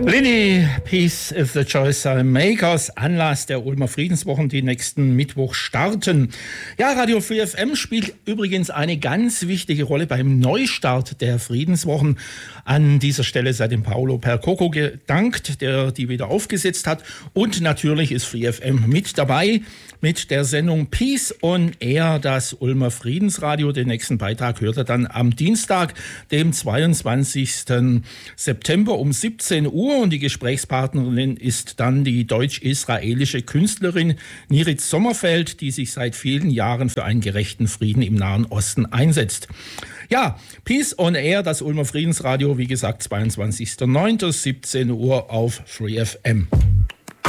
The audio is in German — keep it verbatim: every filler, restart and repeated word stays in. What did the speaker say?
Lini, Peace is the choice I make. Aus Anlass der Ulmer Friedenswochen, die nächsten Mittwoch starten. Ja, Radio Free F M spielt übrigens eine ganz wichtige Rolle beim Neustart der Friedenswochen. An dieser Stelle sei dem Paolo Percoco gedankt, der die wieder aufgesetzt hat. Und natürlich ist Free F M mit dabei mit der Sendung Peace on Air, das Ulmer Friedensradio. Den nächsten Beitrag hört er dann am Dienstag, dem zweiundzwanzigsten September um siebzehn Uhr. Und die Gesprächspartnerin ist dann die deutsch-israelische Künstlerin Nirit Sommerfeld, die sich seit vielen Jahren für einen gerechten Frieden im Nahen Osten einsetzt. Ja, Peace on Air, das Ulmer Friedensradio, wie gesagt, zweiundzwanzigsten neunten siebzehn Uhr auf Free F M.